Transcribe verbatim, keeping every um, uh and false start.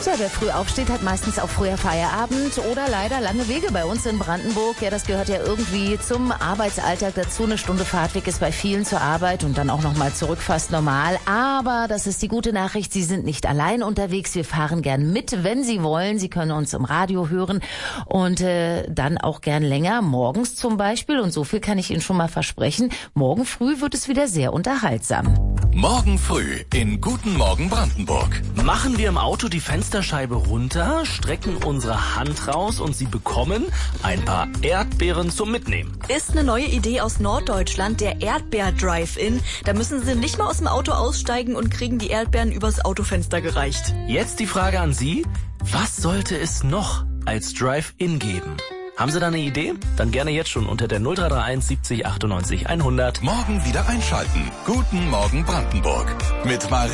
Ja, wer früh aufsteht, hat meistens auch früher Feierabend oder leider lange Wege bei uns in Brandenburg. Ja, das gehört ja irgendwie zum Arbeitsalltag dazu. Eine Stunde Fahrtweg ist bei vielen zur Arbeit und dann auch nochmal zurück fast normal. Aber das ist die gute Nachricht, Sie sind nicht allein unterwegs. Wir fahren gern mit, wenn Sie wollen. Sie können uns im Radio hören und äh, dann auch gern länger, morgens zum Beispiel. Und so viel kann ich Ihnen schon mal versprechen. Morgen früh wird es wieder sehr unterhaltsam. Morgen früh in Guten Morgen Brandenburg. Machen wir im Auto die Fensterscheibe runter, strecken unsere Hand raus und Sie bekommen ein paar Erdbeeren zum Mitnehmen. Ist eine neue Idee aus Norddeutschland, der Erdbeer-Drive-In. Da müssen Sie nicht mal aus dem Auto aussteigen und kriegen die Erdbeeren übers Autofenster gereicht. Jetzt die Frage an Sie, was sollte es noch als Drive-In geben? Haben Sie da eine Idee? Dann gerne jetzt schon unter der null drei drei eins siebzig achtundneunzig hundert. Morgen wieder einschalten. Guten Morgen Brandenburg. Mit Marie.